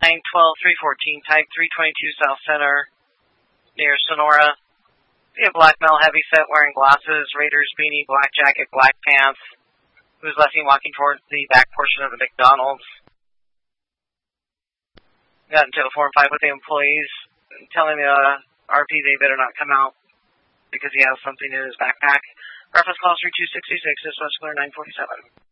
912-314, type 322 South Center, near Sonora. See a black male heavyset wearing glasses, Raiders beanie, black jacket, black pants, who's left seen walking towards the back portion of the McDonald's. Got into a 4 and 5 with the employees, telling the RP they better not come out because he has something in his backpack. Reference call 3266, this was 947.